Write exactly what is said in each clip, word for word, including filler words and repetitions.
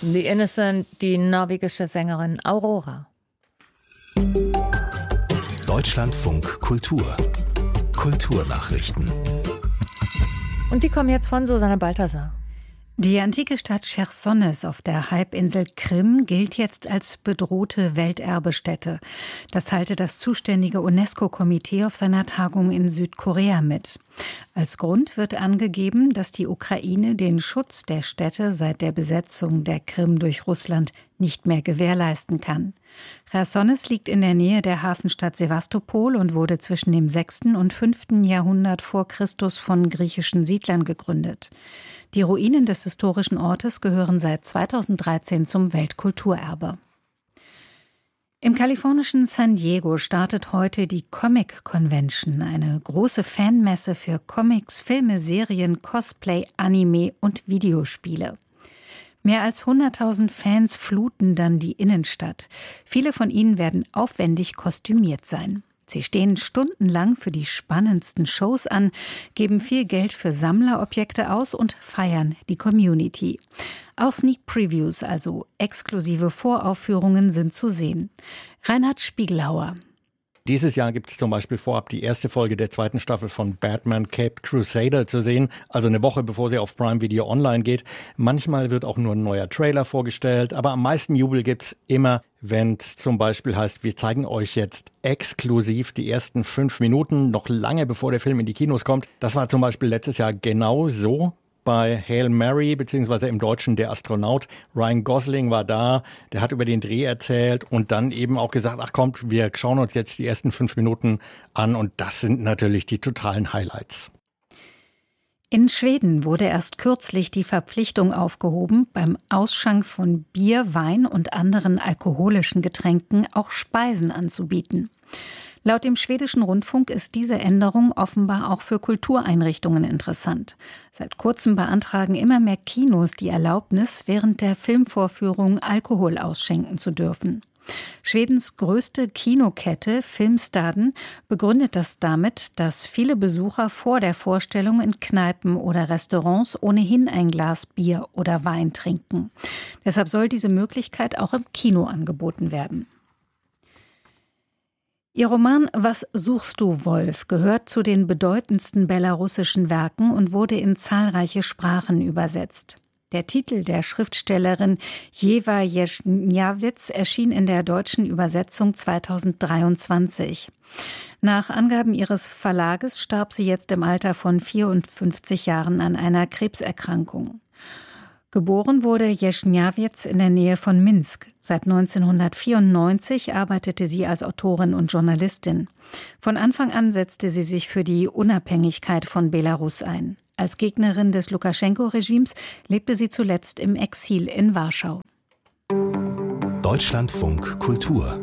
The Innocent, die norwegische Sängerin Aurora. Deutschlandfunk Kultur. Kulturnachrichten. Und die kommen jetzt von Susanne Balthasar. Die antike Stadt Chersones auf der Halbinsel Krim gilt jetzt als bedrohte Welterbestätte. Das teilte das zuständige UNESCO-Komitee auf seiner Tagung in Südkorea mit. Als Grund wird angegeben, dass die Ukraine den Schutz der Städte seit der Besetzung der Krim durch Russland nicht mehr gewährleisten kann. Chersones liegt in der Nähe der Hafenstadt Sewastopol und wurde zwischen dem sechsten und fünften Jahrhundert vor Christus von griechischen Siedlern gegründet. Die Ruinen des historischen Ortes gehören seit zweitausenddreizehn zum Weltkulturerbe. Im kalifornischen San Diego startet heute die Comic Convention, eine große Fanmesse für Comics, Filme, Serien, Cosplay, Anime und Videospiele. Mehr als hunderttausend Fans fluten dann die Innenstadt. Viele von ihnen werden aufwendig kostümiert sein. Sie stehen stundenlang für die spannendsten Shows an, geben viel Geld für Sammlerobjekte aus und feiern die Community. Auch Sneak Previews, also exklusive Voraufführungen, sind zu sehen. Reinhard Spiegelhauer. Dieses Jahr gibt es zum Beispiel vorab die erste Folge der zweiten Staffel von Batman Caped Crusader zu sehen, also eine Woche bevor sie auf Prime Video online geht. Manchmal wird auch nur ein neuer Trailer vorgestellt, aber am meisten Jubel gibt's immer, wenn es zum Beispiel heißt, wir zeigen euch jetzt exklusiv die ersten fünf Minuten, noch lange bevor der Film in die Kinos kommt. Das war zum Beispiel letztes Jahr genau so. Bei Hail Mary, beziehungsweise im Deutschen der Astronaut. Ryan Gosling war da, der hat über den Dreh erzählt und dann eben auch gesagt, ach kommt, wir schauen uns jetzt die ersten fünf Minuten an und das sind natürlich die totalen Highlights. In Schweden wurde erst kürzlich die Verpflichtung aufgehoben, beim Ausschank von Bier, Wein und anderen alkoholischen Getränken auch Speisen anzubieten. Laut dem schwedischen Rundfunk ist diese Änderung offenbar auch für Kultureinrichtungen interessant. Seit kurzem beantragen immer mehr Kinos die Erlaubnis, während der Filmvorführung Alkohol ausschenken zu dürfen. Schwedens größte Kinokette Filmstaden begründet das damit, dass viele Besucher vor der Vorstellung in Kneipen oder Restaurants ohnehin ein Glas Bier oder Wein trinken. Deshalb soll diese Möglichkeit auch im Kino angeboten werden. Ihr Roman »Was suchst du, Wolf« gehört zu den bedeutendsten belarussischen Werken und wurde in zahlreiche Sprachen übersetzt. Der Titel der Schriftstellerin Jewa Jeschniawitz erschien in der deutschen Übersetzung zweitausenddreiundzwanzig. Nach Angaben ihres Verlages starb sie jetzt im Alter von vierundfünfzig Jahren an einer Krebserkrankung. Geboren wurde Jeschniawitz in der Nähe von Minsk. Seit neunzehnhundertvierundneunzig arbeitete sie als Autorin und Journalistin. Von Anfang an setzte sie sich für die Unabhängigkeit von Belarus ein. Als Gegnerin des Lukaschenko-Regimes lebte sie zuletzt im Exil in Warschau. Deutschlandfunk Kultur.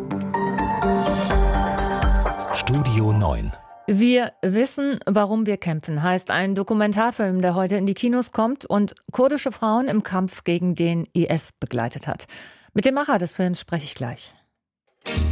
Studio neun. Wir wissen, warum wir kämpfen, heißt ein Dokumentarfilm, der heute in die Kinos kommt und kurdische Frauen im Kampf gegen den I S begleitet hat. Mit dem Macher des Films spreche ich gleich.